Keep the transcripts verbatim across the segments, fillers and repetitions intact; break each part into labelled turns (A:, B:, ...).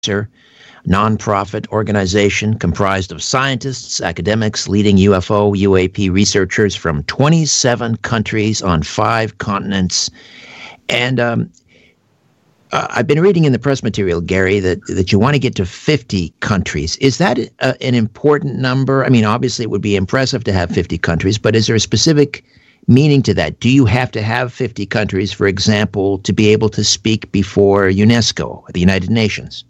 A: nonprofit organization comprised of scientists, academics, leading U F O, U A P researchers from twenty-seven countries on five continents. And um, uh, I've been reading in the press material, Gary, that, that you want to get to fifty countries. Is that a, an important number? I mean, obviously it would be impressive to have fifty countries, but is there a specific meaning to that? Do you have to have fifty countries, for example, to be able to speak before UNESCO, the United Nations?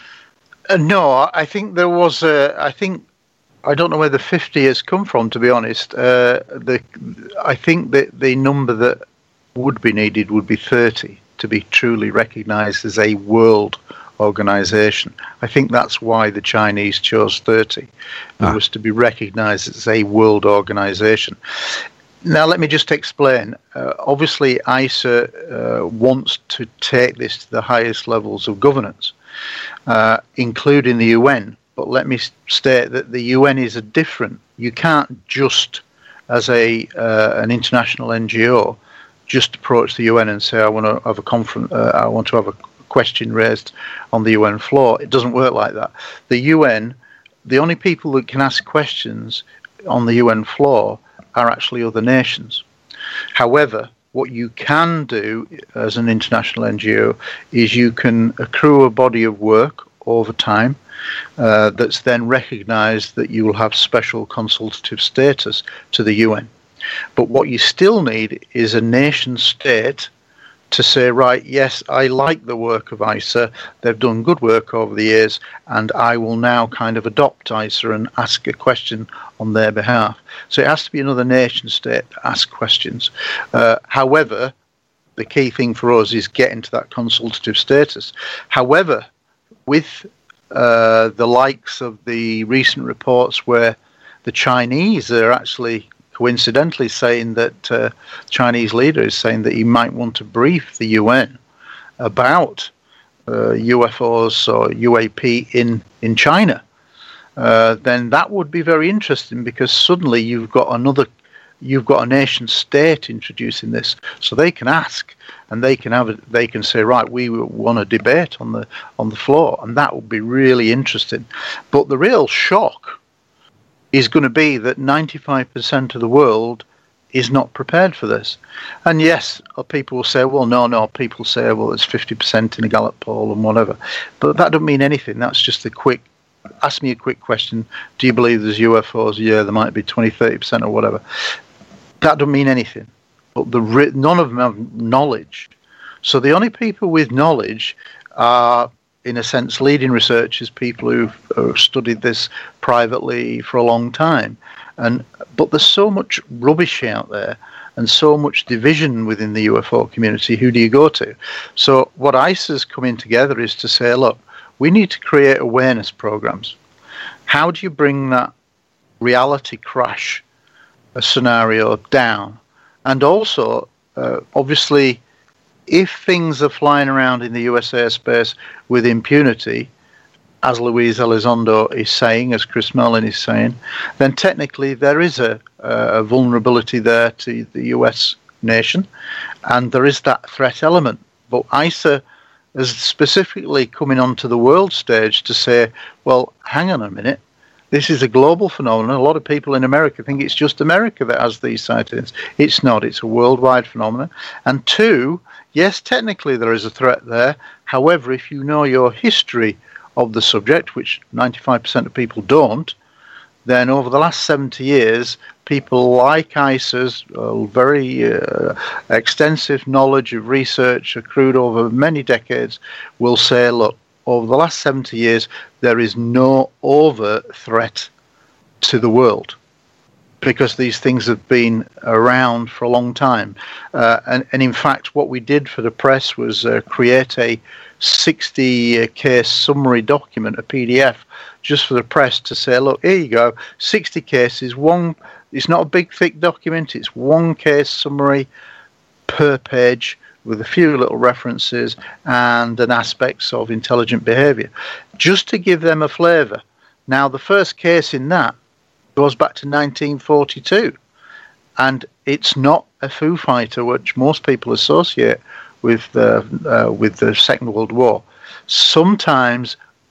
B: Uh, no, I think there was a, I think, I don't know where the fifty has come from, to be honest. Uh, the, I think that the number that would be needed would be thirty to be truly recognized as a world organization. I think that's why the Chinese chose thirty. It ah. was to be recognized as a world organization. Now, let me just explain. Uh, obviously, I S A uh, wants to take this to the highest levels of governance, uh, including the U N. But let me state that the U N is a different. You can't just, as a uh, an international N G O, just approach the U N and say, I want to have a conference. Uh, I want to have a question raised on the U N floor. It doesn't work like that. The U N, the only people that can ask questions on the U N floor are actually other nations. However, what you can do as an international N G O is you can accrue a body of work over time uh, that's then recognized that you will have special consultative status to the U N. But what you still need is a nation state to say, right, yes, I like the work of I S A, they've done good work over the years, and I will now kind of adopt I S A and ask a question on their behalf. So it has to be another nation state to ask questions. Uh, however, the key thing for us is getting to that consultative status. However, with uh, the likes of the recent reports where the Chinese are actually coincidentally saying that uh, Chinese leader is saying that he might want to brief the U N about uh, U F Os or U A P in, in China, uh, then that would be very interesting, because suddenly you've got another, you've got a nation state introducing this, so they can ask and they can have a, they can say, right, we want a debate on the on the floor, and that would be really interesting. But the real shock is going to be that ninety-five percent of the world is not prepared for this. And yes, people will say, well, no, no, people say, well, it's fifty percent in a Gallup poll and whatever. But that doesn't mean anything. That's just a quick, ask me a quick question. Do you believe there's U F Os? Yeah, there might be twenty, thirty percent or whatever. That doesn't mean anything. But the none of them have knowledge. So the only people with knowledge are, in a sense, leading researchers, people who've uh, studied this privately for a long time. And but there's so much rubbish out there and so much division within the U F O community. Who do you go to? So what I S A's coming together is to say, look, we need to create awareness programs. How do you bring that reality crash a scenario down? And also, uh, obviously, if things are flying around in the U S airspace with impunity, as Luis Elizondo is saying, as Chris Mellon is saying, then technically there is a, a vulnerability there to the U S nation, and there is that threat element. But I S A is specifically coming onto the world stage to say, well, hang on a minute, this is a global phenomenon. A lot of people in America think it's just America that has these sightings. It's not. It's a worldwide phenomenon. And two, yes, technically there is a threat there. However, if you know your history of the subject, which ninety-five percent of people don't, then over the last seventy years, people like I S A's uh, very uh, extensive knowledge of research accrued over many decades will say, look, over the last seventy years, there is no overt threat to the world, because these things have been around for a long time. Uh, and, and in fact, what we did for the press was uh, create a sixty case summary document, a P D F, just for the press to say, look, here you go, sixty cases, one, it's not a big, thick document, it's one case summary per page with a few little references and an aspects of intelligent behavior, just to give them a flavor. Now, the first case in that goes back to nineteen forty-two, and it's not a Foo Fighter, which most people associate with uh, uh, with the Second World War. Sometimes